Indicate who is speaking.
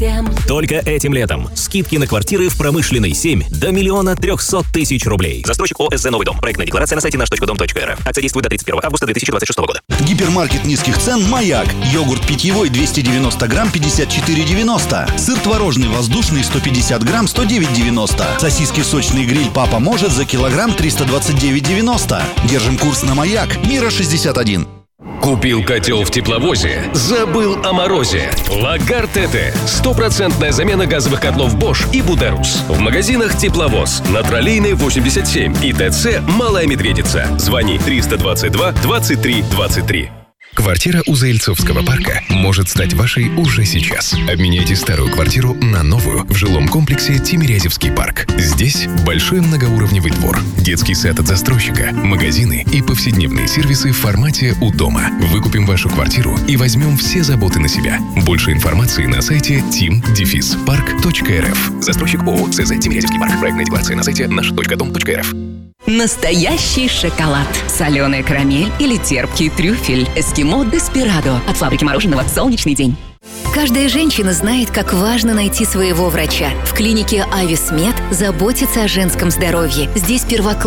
Speaker 1: всем.
Speaker 2: Только этим летом. Скидки на квартиры в Промышленной 7 до 1 300 000 рублей. Застройщик ОСЗ «Новый дом». Проектная декларация на сайте наш.дом.рф. Акция действует до 31 августа 2026 года.
Speaker 3: Гипермаркет низких цен «Маяк». Йогурт питьевой 290 грамм 54,90. Сыр творожный воздушный 150 грамм 109,90. Сосиски сочный гриль «Папа может» за килограмм 329,90. Держим курс на «Маяк». Мира 61.
Speaker 4: Купил котел в тепловозе, забыл о морозе. Лагар ТТ. 100% замена газовых котлов Bosch и Buderus. В магазинах Тепловоз, на Троллейной 87 и ТЦ Малая Медведица. Звони 322 23 23.
Speaker 5: Квартира у Заильцовского парка может стать вашей уже сейчас. Обменяйте старую квартиру на новую в жилом комплексе Тимирязевский парк. Здесь большой многоуровневый двор, детский сад от застройщика, магазины и повседневные сервисы в формате «У дома». Выкупим вашу квартиру и возьмем все заботы на себя. Больше информации на сайте tim-park.rf. Застройщик ООО СЗ Тимирязевский парк. Проектная декларация на сайте наш.дом.рф.
Speaker 1: Настоящий шоколад. Соленая карамель или терпкий трюфель. Эскимо Деспирадо от фабрики мороженого «Солнечный день».
Speaker 6: Каждая женщина знает, как важно найти своего врача. В клинике Ависмед заботятся о женском здоровье. Здесь